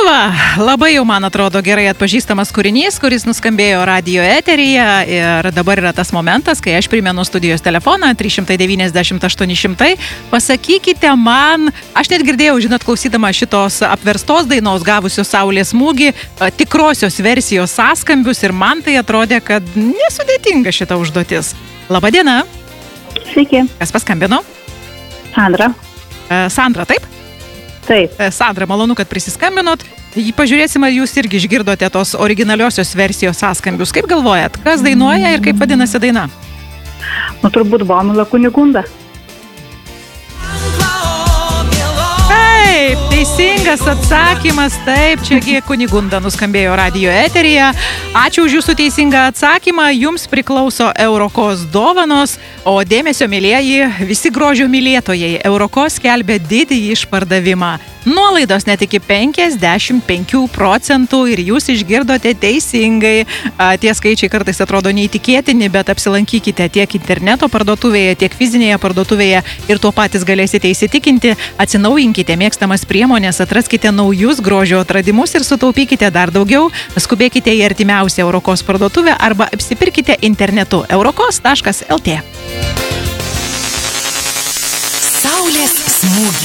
Va, labai jau, man atrodo, gerai atpažįstamas kūrinys, kuris nuskambėjo radio eteryje ir dabar yra tas momentas, kai aš primenu studijos telefoną 390 800. Pasakykite man, aš net girdėjau, žinot, klausydama šitos apverstos dainos, gavusios saulės smūgį, tikrosios versijos sąskambius ir man tai atrodė, kad nesudėtinga šita užduotis. Labadiena. Sveiki. Kas paskambino? Sandra. Sandra, taip? Taip. Sandra, malonu, kad prisiskambinot. Pažiūrėsim, ar jūs irgi išgirdote tos originaliosios versijos sąskambius. Kaip galvojat, kas dainuoja ir kaip vadinasi daina? Turbūt Vomila Kunigunda. Taip, teisingas atsakymas, taip, čiagi Kunigunda nuskambėjo radio eteryje. Ačiū už jūsų teisingą atsakymą, jums priklauso Eurokos dovanos, o dėmesio mylėjai, visi grožio mylėtojai, Eurokos skelbia didįjį išpardavimą. Nuolaidos net iki 55% ir jūs išgirdote teisingai. Tie skaičiai kartais atrodo neįtikėtini, bet apsilankykite tiek interneto parduotuvėje, tiek fizinėje parduotuvėje ir tuo patys galėsite įsitikinti. Atsinaujinkite mėgstamas priemonės, atraskite naujus grožio atradimus ir sutaupykite dar daugiau. Skubėkite į artimiausią Eurokos parduotuvę arba apsipirkite internetu eurokos.lt. Saulės smūgis.